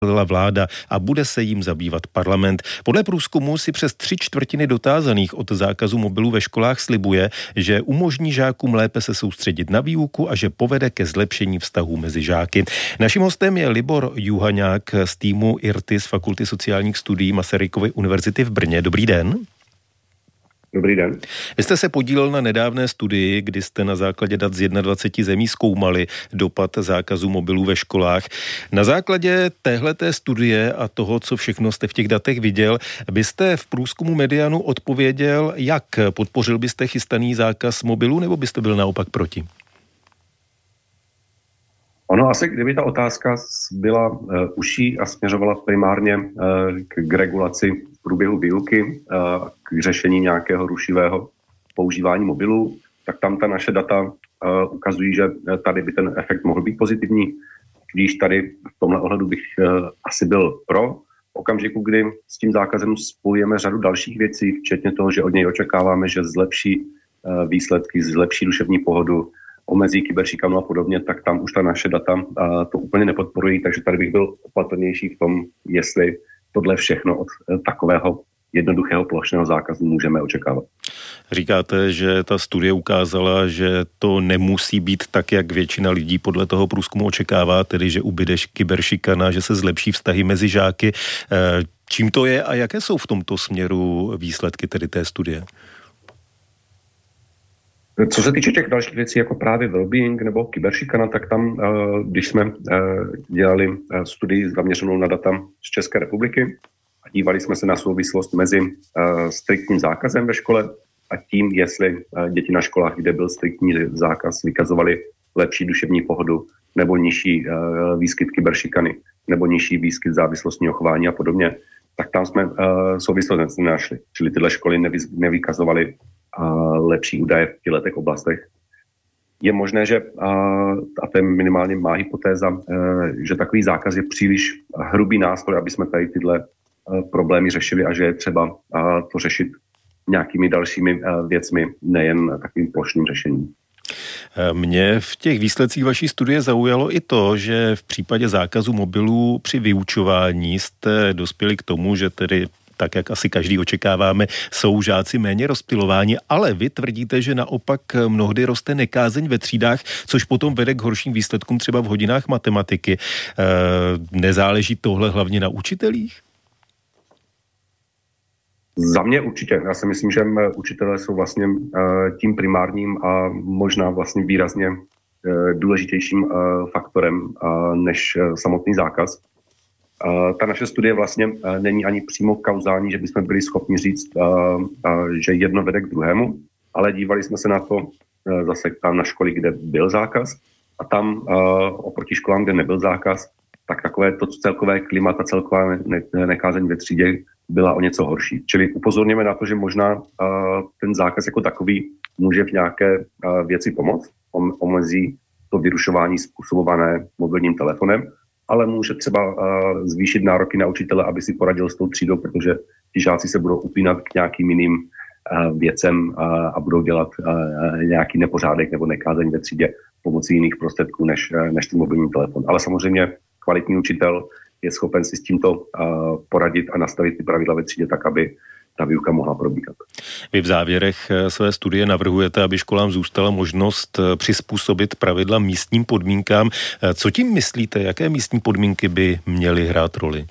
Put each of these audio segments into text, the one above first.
vláda a bude se jím zabývat parlament. Podle průzkumu si přes 3/4 dotázaných od zákazu mobilů ve školách slibuje, že umožní žákům lépe se soustředit na výuku a že povede ke zlepšení vztahů mezi žáky. Naším hostem je Libor Juhaňák z týmu IRTY z Fakulty sociálních studií Masarykovy univerzity v Brně. Dobrý den. Dobrý den. Vy jste se podílel na nedávné studii, kdy jste na základě dat z 21 zemí zkoumali dopad zákazu mobilů ve školách. Na základě téhleté studie a toho, co všechno jste v těch datech viděl, byste v průzkumu Medianu odpověděl, jak podpořil byste chystaný zákaz mobilů, nebo byste byl naopak proti? Ono asi, kdyby ta otázka byla užší a směřovala primárně k regulaci v průběhu výuky, k řešení nějakého rušivého používání mobilů, tak tam ta naše data ukazují, že tady by ten efekt mohl být pozitivní. Když tady v tomhle ohledu bych asi byl pro, v okamžiku, kdy s tím zákazem spojujeme řadu dalších věcí, včetně toho, že od něj očekáváme, že zlepší výsledky, zlepší duševní pohodu, omezí kyberšikanu a podobně, tak tam už ta naše data to úplně nepodporují, takže tady bych byl opatrnější v tom, jestli tohle všechno od takového jednoduchého plošného zákazu můžeme očekávat. Říkáte, že ta studie ukázala, že to nemusí být tak, jak většina lidí podle toho průzkumu očekává, tedy že ubyde kyberšikana, že se zlepší vztahy mezi žáky. Čím to je a jaké jsou v tomto směru výsledky tedy té studie? Co se týče těch dalších věcí, jako právě wellbeing nebo kyberšikana, tak tam, když jsme dělali studii zaměřenou na data z České republiky a dívali jsme se na souvislost mezi striktním zákazem ve škole a tím, jestli děti na školách, kde byl striktní zákaz, vykazovaly lepší duševní pohodu nebo nižší výskyt kyberšikany nebo nižší výskyt závislostního chování a podobně, tak tam jsme souvislost nenašli. Čili tyhle školy nevykazovaly lepší údaje v těchto oblastech. Je možné, že, a to je minimálně má hypotéza, že takový zákaz je příliš hrubý nástroj, aby jsme tady tyhle problémy řešili a že je třeba to řešit nějakými dalšími věcmi, nejen takovým plošným řešením. Mě v těch výsledcích vaší studie zaujalo i to, že v případě zákazu mobilů při vyučování jste dospěli k tomu, že tedy tak, jak asi každý očekáváme, jsou žáci méně rozptylováni, ale vy tvrdíte, že naopak mnohdy roste nekázeň ve třídách, což potom vede k horším výsledkům třeba v hodinách matematiky. Nezáleží tohle hlavně na učitelích? Za mě určitě. Já si myslím, že učitelé jsou vlastně tím primárním a možná vlastně výrazně důležitějším faktorem než samotný zákaz. Ta naše studie vlastně není ani přímo kauzální, že bychom byli schopni říct, že jedno vede k druhému, ale dívali jsme se na to zase tam na školy, kde byl zákaz a tam oproti školám, kde nebyl zákaz, tak takové to celkové klima, ta celková nekázeň ve třídě byla o něco horší. Čili upozorněme na to, že možná ten zákaz jako takový může v nějaké věci pomoct, omezí to vyrušování způsobované mobilním telefonem, ale může třeba zvýšit nároky na učitele, aby si poradil s tou třídou, protože ti žáci se budou upínat k nějakým jiným věcem a budou dělat nějaký nepořádek nebo nekázeň ve třídě pomocí jiných prostředků než ten mobilní telefon. Ale samozřejmě kvalitní učitel je schopen si s tímto poradit a nastavit ty pravidla ve třídě tak, aby ta výuka mohla probíhat. Vy v závěrech své studie navrhujete, aby školám zůstala možnost přizpůsobit pravidla místním podmínkám. Co tím myslíte? Jaké místní podmínky by měly hrát roli?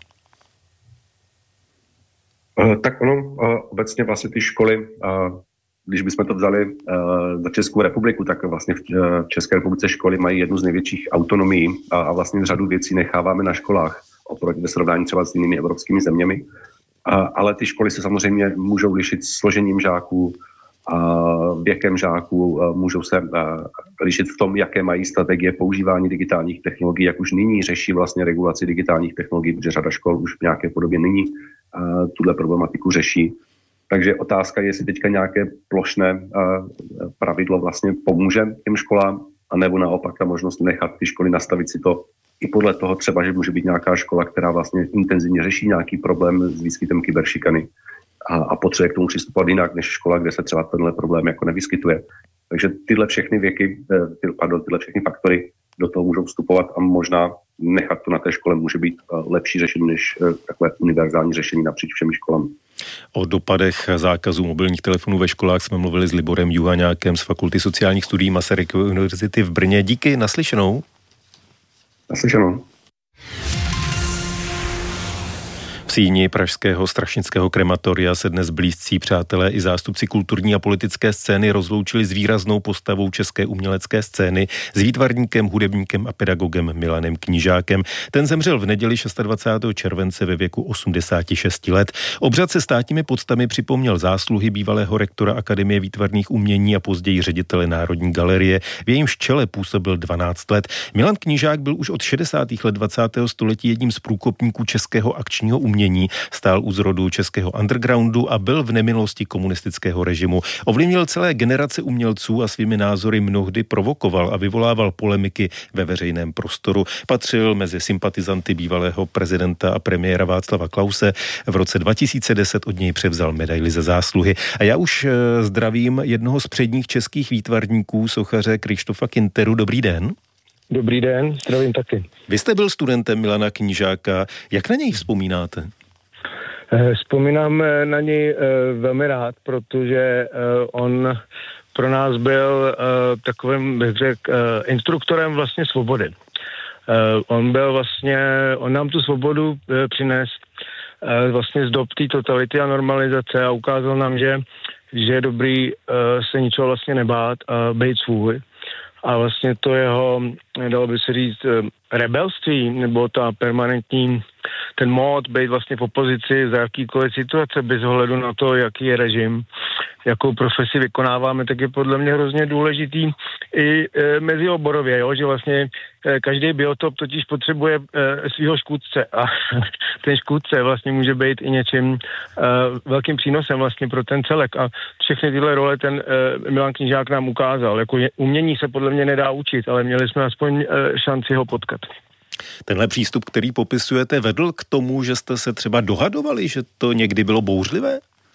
Tak ono obecně vlastně ty školy, když bychom to vzali za Českou republiku, tak vlastně v České republice školy mají jednu z největších autonomií a vlastně řadu věcí necháváme na školách oproti ve srovnání třeba s jinými evropskými zeměmi. Ale ty školy se samozřejmě můžou lišit složením žáků, věkem žáků, můžou se lišit v tom, jaké mají strategie používání digitálních technologií, jak už nyní řeší vlastně regulaci digitálních technologií, protože řada škol už v nějaké podobě nyní tuhle problematiku řeší. Takže otázka je, jestli teďka nějaké plošné pravidlo vlastně pomůže těm školám, anebo naopak ta možnost nechat ty školy nastavit si to i podle toho třeba, že může být nějaká škola, která vlastně intenzivně řeší nějaký problém s výskytem kyberšikany a potřebuje k tomu přistupovat jinak než škola, kde se třeba tenhle problém jako nevyskytuje. Takže tyhle všechny faktory do toho můžou vstupovat a možná nechat to na té škole může být lepší řešení než takové univerzální řešení napříč všemi školami. O dopadech zákazu mobilních telefonů ve školách jsme mluvili s Liborem Juhaňákem z Fakulty sociálních studií Masarykovy univerzity v Brně. Díky, naslyšenou. Naslyšenou. V síni pražského Strašnického krematoria se dnes blízcí přátelé i zástupci kulturní a politické scény rozloučili s výraznou postavou české umělecké scény, s výtvarníkem, hudebníkem a pedagogem Milanem Knížákem. Ten zemřel v neděli 26. července ve věku 86 let. Obřad se státními poctami připomněl zásluhy bývalého rektora Akademie výtvarných umění a později ředitele Národní galerie. V jejímž čele působil 12 let. Milan Knížák byl už od 60. let 20. století jedním z průkopníků českého akčního umění. Stál u zrodu českého undergroundu a byl v nemilosti komunistického režimu. Ovlivnil celé generace umělců a svými názory mnohdy provokoval a vyvolával polemiky ve veřejném prostoru. Patřil mezi sympatizanty bývalého prezidenta a premiéra Václava Klause. V roce 2010 od něj převzal medaili za zásluhy. A já už zdravím jednoho z předních českých výtvarníků, sochaře Krištofa Kinteru. Dobrý den. Dobrý den, zdravím taky. Vy jste byl studentem Milana Knížáka. Jak na něj vzpomínáte? Vzpomínám na něj velmi rád, protože on pro nás byl takovým, bych řekl, instruktorem vlastně svobody. On nám tu svobodu přinesl vlastně z dob té totality a normalizace a ukázal nám, že je dobrý se ničeho vlastně nebát a být svůj. A vlastně to jeho, dalo by se říct, rebelství, nebo ta permanentní, ten mód být vlastně v opozici za jakýkoliv situace, bez ohledu na to, jaký je režim, jakou profesi vykonáváme, tak je podle mě hrozně důležitý i mezioborově, jo? Že vlastně každý biotop totiž potřebuje svýho škůdce a ten škůdce vlastně může být i něčím velkým přínosem vlastně pro ten celek a všechny tyhle role ten Milan Knížák nám ukázal. Jako umění se podle mě nedá učit, ale měli jsme aspoň šanci ho potkat. Tenhle přístup, který popisujete, vedl k tomu, že jste se třeba dohadovali, že to někdy bylo bouřlivé?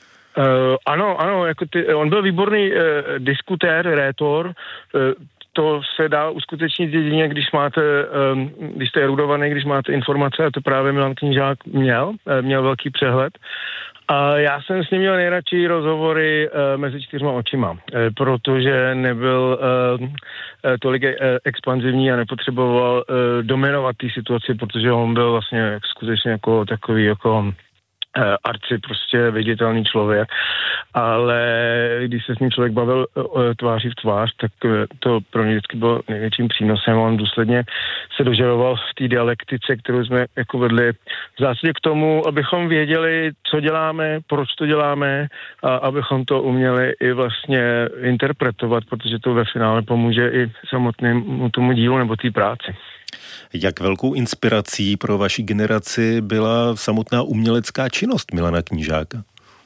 Ano, jako on byl výborný diskutér, rétor, to se dá uskutečnit jedině, když jste erudovaný, když máte informace, a to právě Milan Knížák měl velký přehled. A já jsem s ním měl nejradši rozhovory mezi 4 očima, protože nebyl tolik expanzivní a nepotřeboval dominovat té situaci, protože on byl vlastně skutečně jako takový jako arci, prostě viditelný člověk, ale když se s ním člověk bavil tváří v tvář, tak to pro mě vždycky bylo největším přínosem. On důsledně se dožadoval v té dialektice, kterou jsme jako vedli v zásadě k tomu, abychom věděli, co děláme, proč to děláme a abychom to uměli i vlastně interpretovat, protože to ve finále pomůže i samotnému tomu dílu nebo té práci. Jak velkou inspirací pro vaši generaci byla samotná umělecká činnost Milana Knížáka?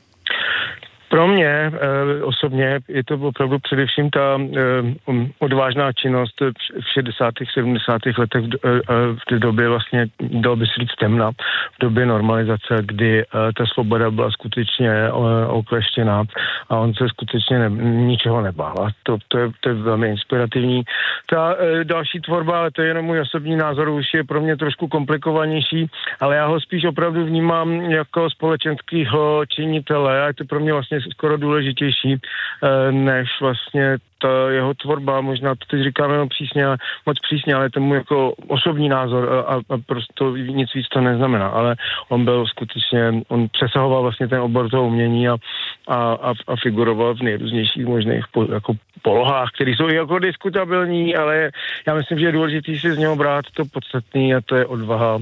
Pro mě osobně je to opravdu především ta odvážná činnost v 60. 70. letech v té době vlastně, dalo by se říct, temna, v době normalizace, kdy ta svoboda byla skutečně okleštěná a on se skutečně ničeho nebál. To je velmi inspirativní. Ta další tvorba, ale to je jenom můj osobní názor, už je pro mě trošku komplikovanější, ale já ho spíš opravdu vnímám jako společenského činitele a je to pro mě vlastně skoro důležitější, než vlastně ta jeho tvorba, možná to teď říkáme moc přísně, ale to můj jako osobní názor a prostě nic víc to neznamená, ale on byl skutečně, on přesahoval vlastně ten obor toho umění a figuroval v nejrůznějších možných jako polohách, které jsou jako diskutabilní, ale já myslím, že je důležitý si z něho brát to podstatný a to je odvaha,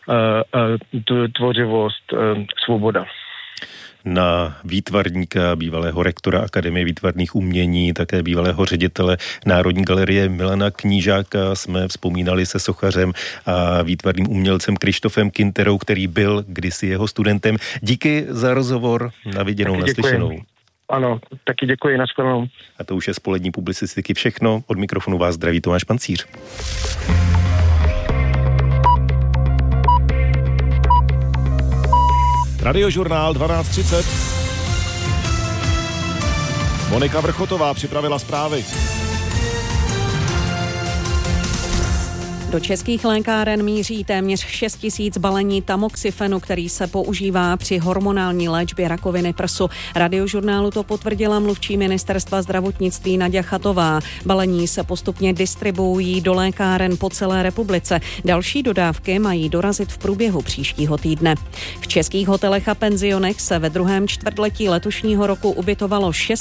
tvořivost, svoboda. Na výtvarníka, bývalého rektora Akademie výtvarných umění, také bývalého ředitele Národní galerie Milana Knížáka jsme vzpomínali se sochařem a výtvarným umělcem Krištofem Kinterou, který byl kdysi jeho studentem. Díky za rozhovor, na viděnou, naslyšenou. Ano, taky děkuji, nashledanou. A to už je z polední publicistiky všechno. Od mikrofonu vás zdraví Tomáš Pancíř. Radiožurnál 12:30. Monika Vrchotová připravila zprávy. Do českých lékáren míří téměř 6 000 balení tamoxifenu, který se používá při hormonální léčbě rakoviny prsu. Radiožurnálu to potvrdila mluvčí ministerstva zdravotnictví Naďa Chatová. Balení se postupně distribuují do lékáren po celé republice. Další dodávky mají dorazit v průběhu příštího týdne. V českých hotelech a penzionech se ve druhém čtvrtletí letošního roku ubytovalo 6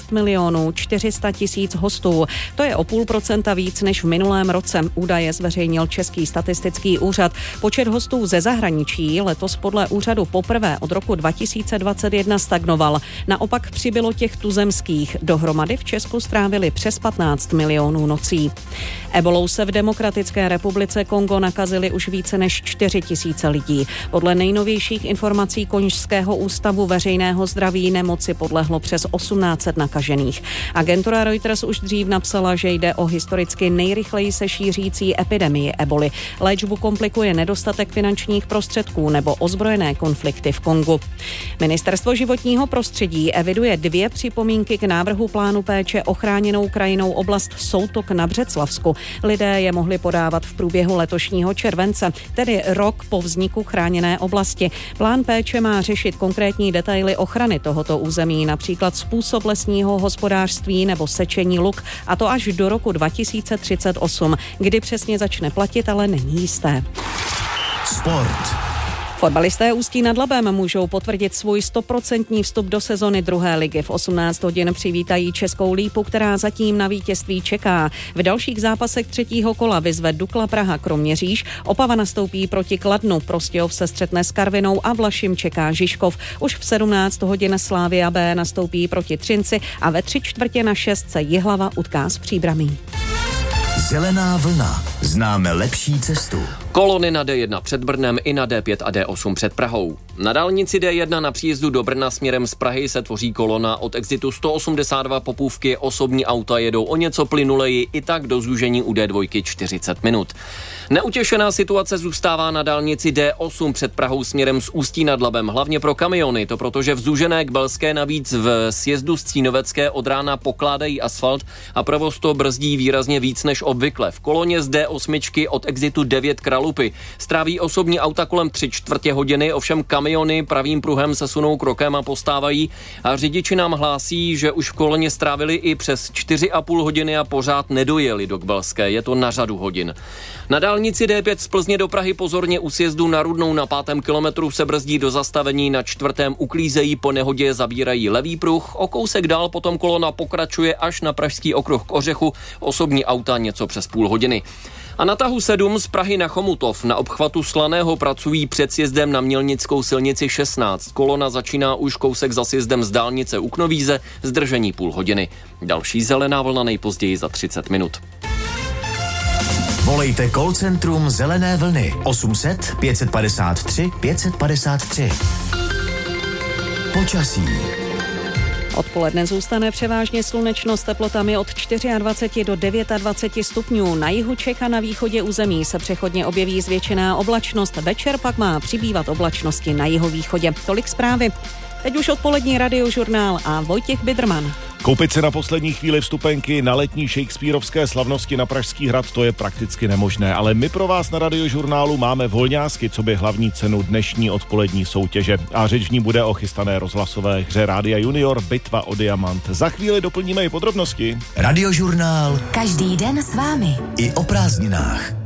400 000 hostů. To je o 0,5% víc než v minulém roce. Údaje zveřejnil Český statistický úřad. Počet hostů ze zahraničí letos podle úřadu poprvé od roku 2021 stagnoval. Naopak přibylo těch tuzemských. Dohromady v Česku strávili přes 15 milionů nocí. Ebolou se v Demokratické republice Kongo nakazili už více než 4 000 lidí. Podle nejnovějších informací Konžského ústavu veřejného zdraví nemoci podlehlo přes 1800 nakažených. Agentura Reuters už dřív napsala, že jde o historicky nejrychleji se šířící epidemii eboli. Léčbu komplikuje nedostatek finančních prostředků nebo ozbrojené konflikty v Kongu. Ministerstvo životního prostředí eviduje 2 připomínky k návrhu plánu péče o chráněnou krajinou oblast Soutok na Břeclavsku. Lidé je mohli podávat v průběhu letošního července, tedy rok po vzniku chráněné oblasti. Plán péče má řešit konkrétní detaily ochrany tohoto území, například způsob lesního hospodářství nebo sečení luk, a to až do roku 2038. Kdy přesně začne platit, ale není jisté. Sport. Fotbalisté Ústí nad Labem můžou potvrdit svůj 100% vstup do sezony 2. ligy. V 18 hodin přivítají Českou Lípu, která zatím na vítězství čeká. V dalších zápasech 3. kola vyzve Dukla Praha Kroměříž, Opava nastoupí proti Kladnu, Prostějov se střetne s Karvinou a Vlašim čeká Žižkov. Už v 17 hodin Slavia B nastoupí proti Třinci a ve 5:45 se Jihlava utká s Příbramí. Zelená vlna. Známe lepší cestu. Kolony na D1 před Brnem i na D5 a D8 před Prahou. Na dálnici D1 na příjezdu do Brna směrem z Prahy se tvoří kolona od exitu 182 Popůvky. Osobní auta jedou o něco plynuleji, i tak do zúžení u D2 40 minut. Neutěšená situace zůstává na dálnici D8 před Prahou směrem z Ústí nad Labem, hlavně pro kamiony. To protože v zúžené k Belské navíc v sjezdu z Cínovecké od rána pokládají asfalt a provoz to brzdí výrazně víc než obvykle. V koloně z D8 od exitu 9 Kralupy stráví osobní auta kolem 3/4 hodiny, ovšem kamiony pravým pruhem se sunou krokem a postávají a řidiči nám hlásí, že už v koloně strávili i přes 4,5 hodiny a pořád nedojeli do Kbelské. Je to na řadu hodin. Na dálnici D5 z Plzně do Prahy pozorně u sjezdu na Rudnou na 5. kilometru se brzdí do zastavení, na 4. uklízejí, po nehodě zabírají levý pruh, o kousek dál potom kolona pokračuje až na pražský okruh k Ořechu, osobní auta něco přes půl hodiny. A na tahu 7 z Prahy na Chomutov na obchvatu Slaného pracují před sjezdem na Mělnickou silnici 16. Kolona začíná už kousek za sjezdem z dálnice u Knovíze, zdržení půl hodiny. Další zelená vlna nejpozději za 30 minut. Volejte call centrum Zelené vlny 800 553 553. Počasí. Odpoledne zůstane převážně slunečno s teplotami od 24 do 29 stupňů. Na jihu Čech a na východě území se přechodně objeví zvětšená oblačnost. Večer pak má přibývat oblačnosti na jihovýchodě. Tolik zprávy. Teď už odpolední Radiožurnál a Vojtěch Bidrman. Koupit si na poslední chvíli vstupenky na letní shakespearovské slavnosti na Pražský hrad, to je prakticky nemožné, ale my pro vás na Radiožurnálu máme volňásky, co by hlavní cenu dnešní odpolední soutěže. A řeč v ní bude o chystané rozhlasové hře Rádia Junior Bitva o diamant. Za chvíli doplníme i podrobnosti. Radiožurnál. Každý den s vámi. I o prázdninách.